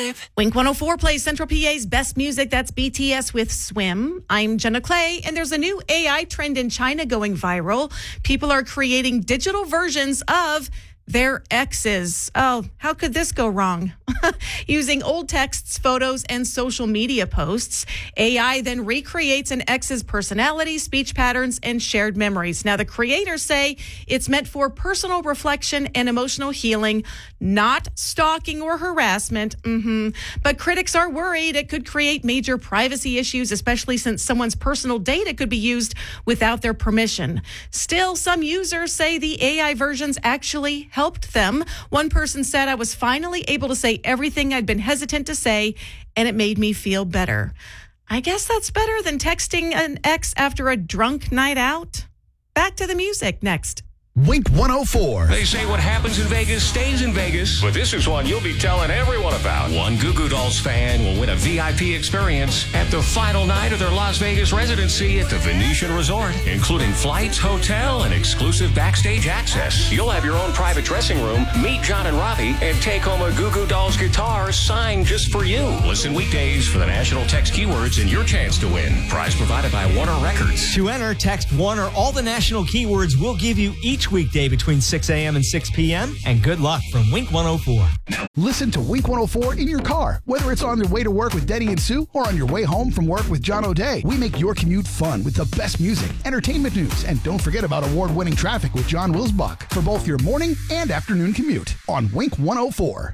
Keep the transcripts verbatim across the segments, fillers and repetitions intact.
five. Wink one oh four plays Central P A's best music. That's B T S with Swim. I'm Jenna Clay, and there's a new A I trend in China going viral. People are creating digital versions of their exes. Oh, how could this go wrong? Using old texts, photos, and social media posts, A I then recreates an ex's personality, speech patterns, and shared memories. Now, the creators say it's meant for personal reflection and emotional healing, not stalking or harassment. Mm-hmm. But critics are worried it could create major privacy issues, especially since someone's personal data could be used without their permission. Still, some users say the A I versions actually helped them. One person said, "I was finally able to say everything I'd been hesitant to say, and it made me feel better." I guess that's better than texting an ex after a drunk night out. Back to the music next. Wink one oh four. They say what happens in Vegas stays in Vegas, but this is one you'll be telling everyone about. One Goo Goo Dolls fan will win a V I P experience at the final night of their Las Vegas residency at the Venetian Resort, including flights, hotel, and exclusive backstage access. You'll have your own private dressing room, meet John and Robbie, and take home a Goo Goo Dolls guitar signed just for you. Listen weekdays for the national text keywords and your chance to win. Prize provided by Warner Records. To enter, text Warner all the national keywords we'll give you each weekday between six a.m. and six p.m. And good luck from Wink one oh four. Listen to Wink one oh four in your car, whether it's on your way to work with Denny and Sue or on your way home from work with John O'Day. We make your commute fun with the best music, entertainment news, and don't forget about award-winning traffic with John Wilsbach for both your morning and afternoon commute on Wink one oh four.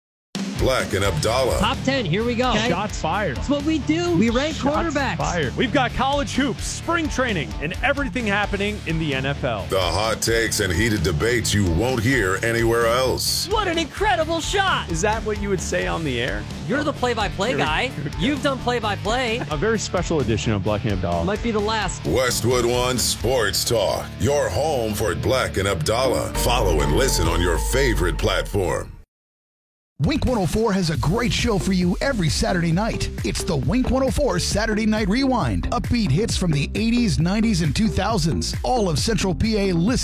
Black and Abdallah. Top ten, here we go. Okay. Shots fired. That's what we do. We rank Shots quarterbacks. Fired. We've got college hoops, spring training, and everything happening in the N F L. The hot takes and heated debates you won't hear anywhere else. What an incredible shot. Is that what you would say on the air? You're the play-by-play guy. You've done play-by-play. A very special edition of Black and Abdallah. Might be the last. Westwood One Sports Talk. Your home for Black and Abdallah. Follow and listen on your favorite platform. Wink one oh four has a great show for you every Saturday night. It's the Wink one oh four Saturday Night Rewind. Upbeat hits from the eighties, nineties, and two thousands. All of Central P A listen.